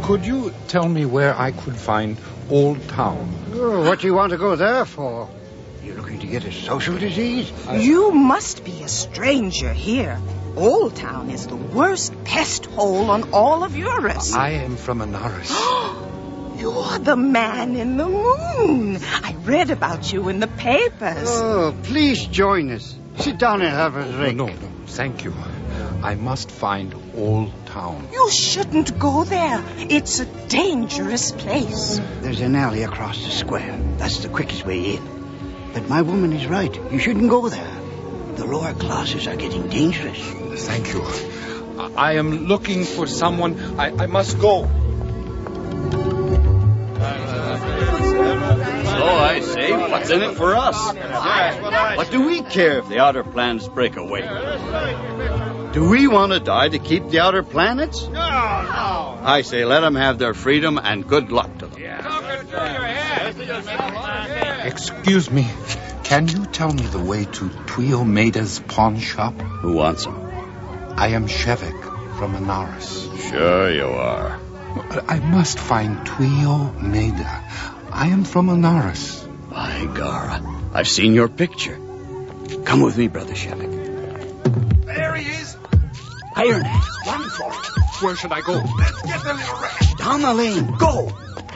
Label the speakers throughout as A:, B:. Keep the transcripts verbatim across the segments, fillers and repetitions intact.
A: Could you tell me where I could find Old Town?
B: Oh, what do you want to go there for? You looking to get a social disease?
C: I... You must be a stranger here. Old Town is the worst pest hole on all of Eurus.
A: I am from Anaris.
C: You're the man in the moon. I read about you in the papers.
B: Oh, please join us. Sit down and have a drink.
A: No, no, no. Thank you. I must find Old Town.
C: You shouldn't go there. It's a dangerous place.
B: There's an alley across the square. That's the quickest way in. But my woman is right. You shouldn't go there. The lower classes are getting dangerous.
A: Thank you. I am looking for someone. I, I must go.
D: So I say, what's in it for us? What do we care if the outer planets break away? Do we want to die to keep the outer planets? No, no. I say, let them have their freedom and good luck to them.
A: Excuse me. Can you tell me the way to Tuiomeda's pawn shop?
D: Who wants him?
A: I am Shevik from Anaris.
D: Sure you are.
A: I must find Tuiomeda. I am from Anaris.
D: By Gara, I've seen your picture. Come with me, Brother Shevik.
E: There he is.
D: Iron Axe, run for it.
A: Where should I go?
E: Let's get the little rat.
D: Down the lane, go.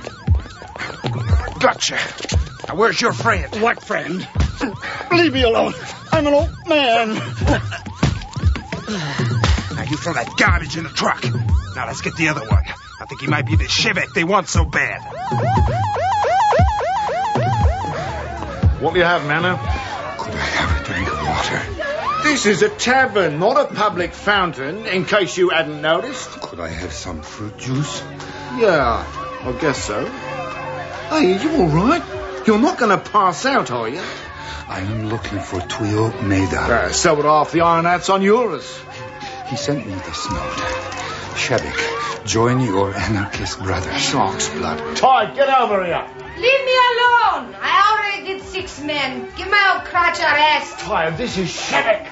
E: Gotcha. Now, where's your friend?
D: What friend? Leave me alone. I'm an old man.
E: Now, you throw that garbage in the truck. Now, let's get the other one. I think he might be the Shevik they want so bad.
F: What do you have, Manor?
A: Could I have a drink of water?
F: This is a tavern, not a public fountain, in case you hadn't noticed.
A: Could I have some fruit juice?
F: Yeah, I guess so. Hey, are you all right? You're not going to pass out, are you?
A: I am looking for Tuiomeda.
F: Uh, so would half the iron hats on yours.
A: He sent me this note. Shevik, join your anarchist brother.
F: Shark's blood. Ty, get over here.
G: Leave me alone. I already did six men. Give my old crotch a rest.
F: Ty, this is Shevik.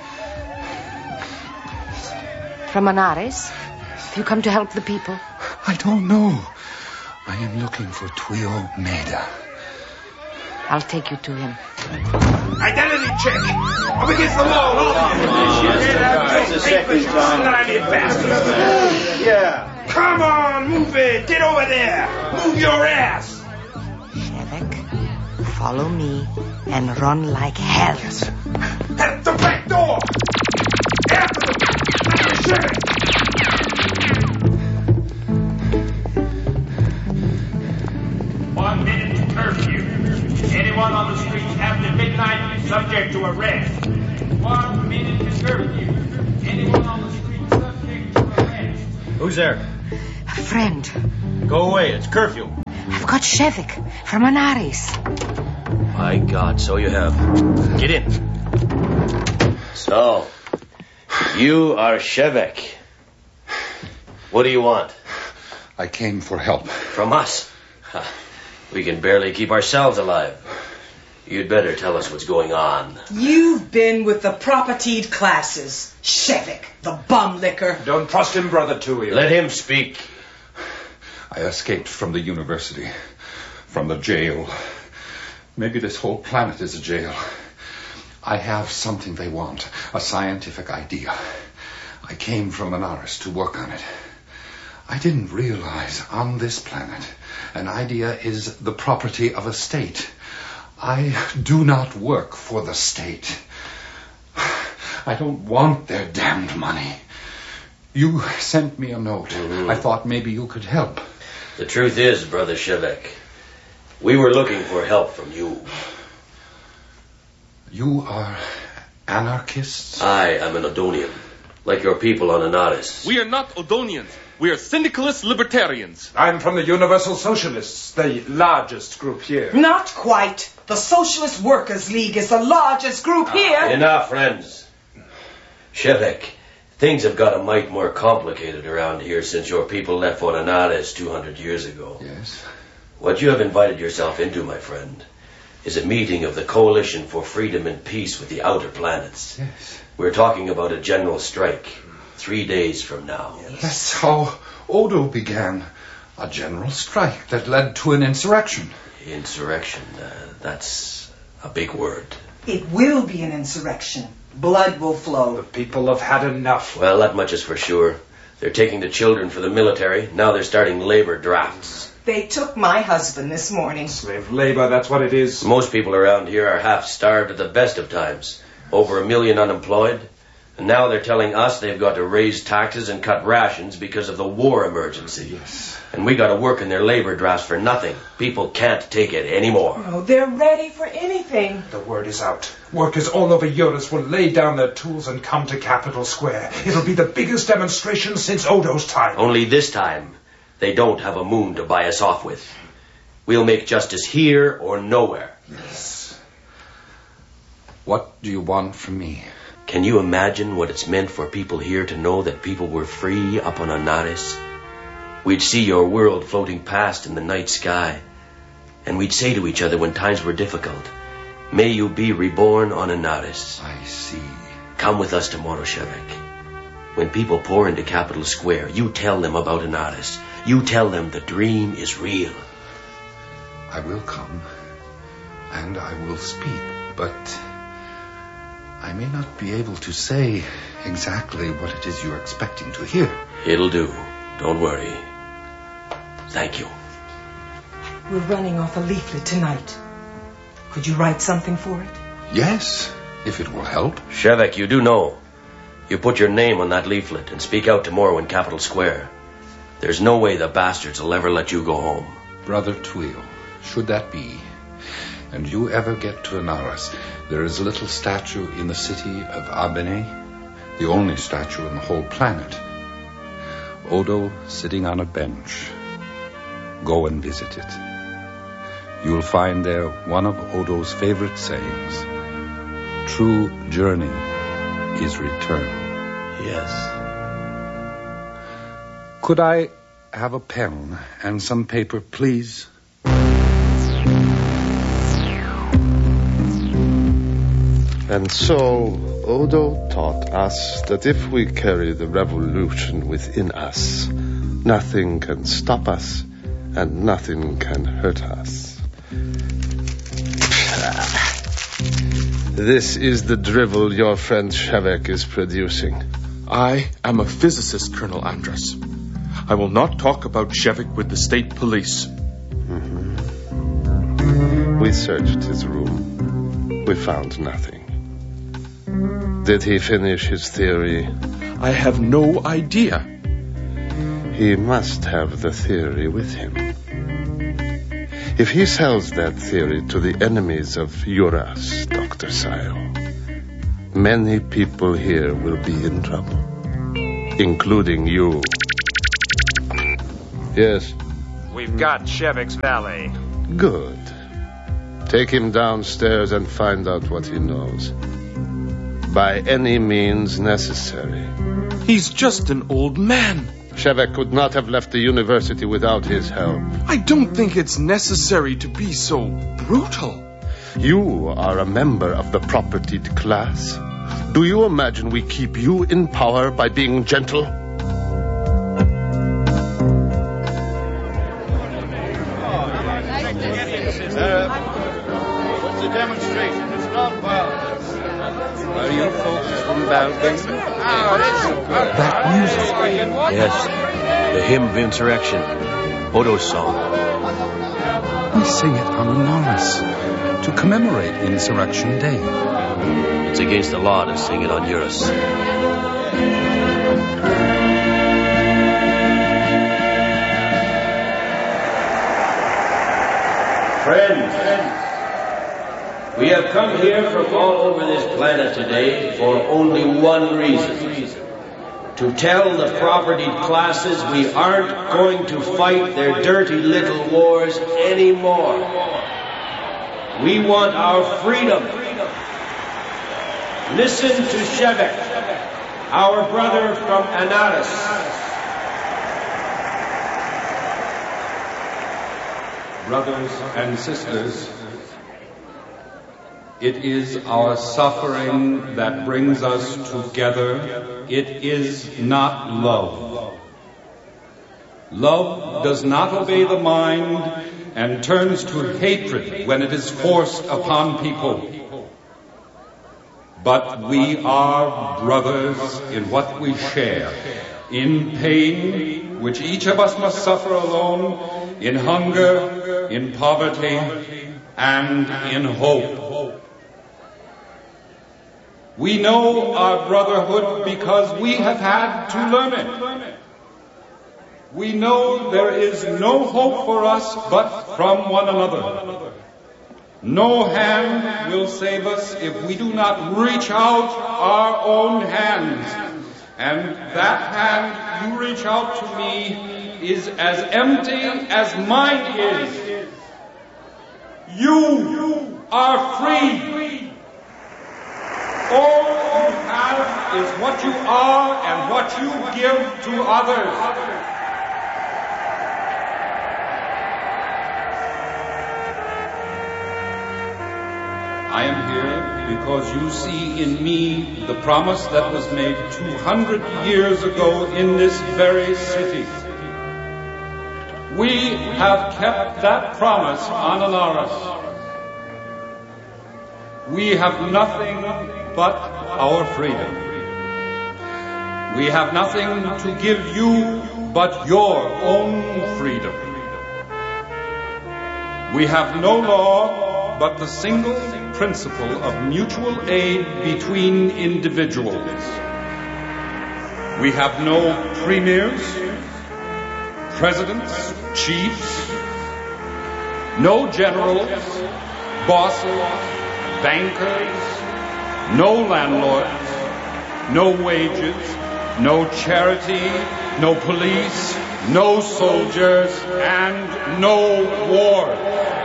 H: From Anaris? You come to help the people?
A: I don't know. I am looking for Tuiomeda.
H: I'll take you to him.
E: Identity check. Up against the wall, all of you. Yeah. Come on, move it. Get over there. Move your ass.
C: Shevik, follow me and run like hell.
E: Yes. At the back door. After them. Shevik.
I: One minute to curfew. Anyone on the streets after midnight subject to arrest. One minute to curfew. Anyone on the streets subject to arrest.
D: Who's there?
C: A friend.
D: Go away, it's curfew.
C: I've got Shevik from Anaris.
D: My God, so you have. Get in.
J: So, you are Shevik. What do you want?
A: I came for help.
J: From us? We can barely keep ourselves alive. You'd better tell us what's going on.
K: You've been with the propertied classes. Shevik, the bum licker.
E: Don't trust him, Brother Tui.
J: Let him speak.
A: I escaped from the university, from the jail. Maybe this whole planet is a jail. I have something they want, a scientific idea. I came from Anaris to work on it. I didn't realize on this planet an idea is the property of a state. I do not work for the state. I don't want their damned money. You sent me a note. Mm-hmm. I thought maybe you could help.
J: The truth is, Brother Shevik, we were looking for help from you.
A: You are anarchists?
J: I am an Odonian, like your people on Anaris.
I: We are not Odonians. We are syndicalist libertarians.
E: I'm from the Universal Socialists, the largest group here.
K: Not quite. The Socialist Workers' League is the largest group here.
J: Enough, friends. Shevik, things have got a mite more complicated around here since your people left for Anaris two hundred years ago.
A: Yes.
J: What you have invited yourself into, my friend, is a meeting of the Coalition for Freedom and Peace with the Outer Planets.
A: Yes.
J: We're talking about a general strike three days from now.
A: That's how Odo began. A general strike that led to an insurrection.
J: Insurrection, uh, that's a big word.
K: It will be an insurrection. Blood will flow.
E: The people have had enough.
J: Well, that much is for sure. They're taking the children for the military. Now they're starting labor drafts.
K: They took my husband this morning.
E: Slave labor, that's what it is.
J: Most people around here are half starved at the best of times. Over a million unemployed. And now they're telling us they've got to raise taxes and cut rations because of the war emergency.
A: Yes.
J: And we got to work in their labor drafts for nothing. People can't take it anymore.
K: Oh, they're ready for anything.
E: The word is out. Workers all over Eurus will lay down their tools and come to Capitol Square. It'll be the biggest demonstration since Odo's time.
J: Only this time, they don't have a moon to buy us off with. We'll make justice here or nowhere.
A: Yes. What do you want from me?
J: Can you imagine what it's meant for people here to know that people were free up on Anaris? We'd see your world floating past in the night sky, and we'd say to each other when times were difficult, may you be reborn on Anaris.
A: I see.
J: Come with us tomorrow, Shevek. When people pour into Capitol Square, you tell them about Anaris. You tell them the dream is real.
A: I will come, and I will speak, but I may not be able to say exactly what it is you're expecting to hear.
J: It'll do. Don't worry. Thank you.
K: We're running off a leaflet tonight. Could you write something for it?
A: Yes, if it will help.
J: Shevek, you do know. You put your name on that leaflet and speak out tomorrow in Capitol Square. There's no way the bastards will ever let you go home.
A: Brother Tweel, should that be, and you ever get to Anaris, there is a little statue in the city of Abene, the only statue in the whole planet. Odo sitting on a bench. Go and visit it. You'll find there one of Odo's favorite sayings. True journey is return.
J: Yes.
A: Could I have a pen and some paper, please?
L: And so Odo taught us that if we carry the revolution within us, nothing can stop us and nothing can hurt us. This is the drivel your friend Shevek is producing.
M: I am a physicist, Colonel Andras. I will not talk about Shevek with the state police.
L: Mm-hmm. We searched his room. We found nothing. Did he finish his theory?
M: I have no idea.
L: He must have the theory with him. If he sells that theory to the enemies of Eurus, Doctor Sile, many people here will be in trouble, including you. Yes?
I: We've got Shevek's valet.
L: Good. Take him downstairs and find out what he knows. By any means necessary.
M: He's just an old man.
L: Shevek could not have left the university without his help.
M: I don't think it's necessary to be so brutal.
L: You are a member of the propertied class. Do you imagine we keep you in power by being gentle?
D: What's the demonstration? It's not violent.
A: Are you folks from Balkan?
J: That music. Yes, the hymn of insurrection. Odo's song.
A: We sing it on Anaris to commemorate Insurrection Day.
J: It's against the law to sing it on Eurus. Friends, we have come here from all over this planet today for only one reason. To tell the propertied classes we aren't going to fight their dirty little wars anymore. We want our freedom. Listen to Shevek, our brother from Anaris.
A: Brothers and sisters, it is our suffering that brings us together. It is not love. Love does not obey the mind and turns to hatred when it is forced upon people. But we are brothers in what we share, in pain, which each of us must suffer alone, in hunger, in poverty, and in hope. We know our brotherhood because we have had to learn it. We know there is no hope for us but from one another. No hand will save us if we do not reach out our own hands. And that hand you reach out to me is as empty as mine is. You are free. All you have is what you are and what you give to others. I am here because you see in me the promise that was made two hundred years ago in this very city. We have kept that promise on Anaris. We have nothing but our freedom. We have nothing to give you but your own freedom. We have no law but the single principle of mutual aid between individuals. We have no premiers, presidents, chiefs, no generals, bosses, bankers, no landlords, no wages, no charity, no police, no soldiers, and no wars.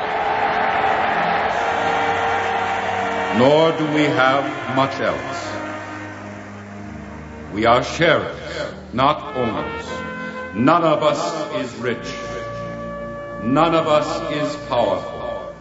A: Nor do we have much else. We are sheriffs, not owners. None of us is rich. None of us is powerful.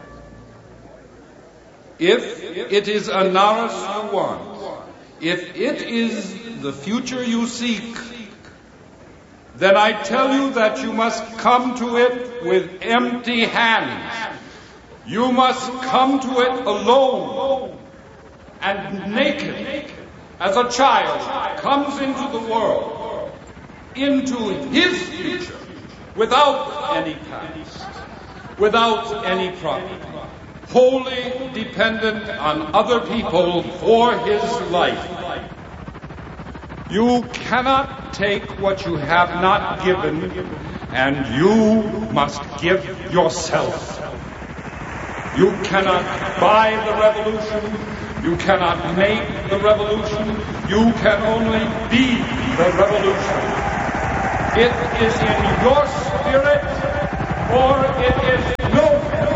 A: If it is Anaris you want, if it is the future you seek, then I tell you that you must come to it with empty hands. You must come to it alone and naked, as a child comes into the world, into his future, without any past, without any property, wholly dependent on other people for his life. You cannot take what you have not given, and you must give yourself. You cannot buy the revolution. You cannot make the revolution. You can only be the revolution. It is in your spirit, or it is nowhere.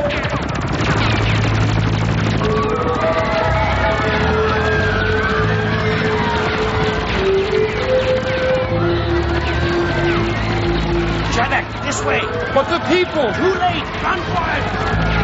N: Janek, this way.
A: But the people.
N: Too late. Run for it.